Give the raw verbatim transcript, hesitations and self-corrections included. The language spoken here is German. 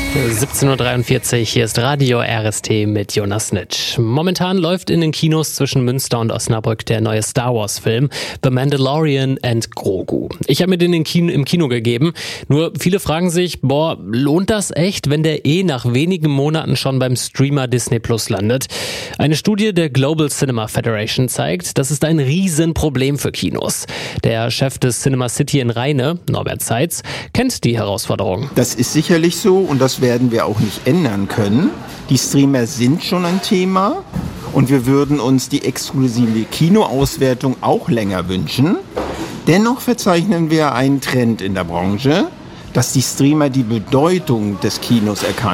siebzehn Uhr dreiundvierzig, hier ist Radio R S T mit Jonas Nitsch. Momentan läuft in den Kinos zwischen Münster und Osnabrück der neue Star Wars Film The Mandalorian and Grogu. Ich habe mir den in Kino, im Kino gegeben, nur viele fragen sich, boah, lohnt das echt, wenn der eh nach wenigen Monaten schon beim Streamer Disney Plus landet? Eine Studie der Global Cinema Federation zeigt, das ist ein Riesenproblem für Kinos. Der Chef des Cinema City in Rheine, Norbert Seitz, kennt die Herausforderung. Das ist sicherlich so und das werden wir auch nicht ändern können. Die Streamer sind schon ein Thema und wir würden uns die exklusive Kinoauswertung auch länger wünschen. Dennoch verzeichnen wir einen Trend in der Branche, dass die Streamer die Bedeutung des Kinos erkannt